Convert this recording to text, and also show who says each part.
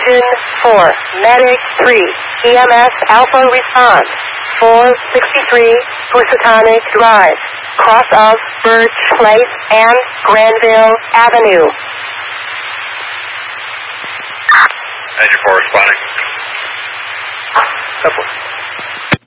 Speaker 1: Engine 4, Medic 3, EMS Alpha response, 463 Housatonic Drive, cross of Birch Place and Granville Avenue.
Speaker 2: Engine 4 responding.
Speaker 3: Go for it.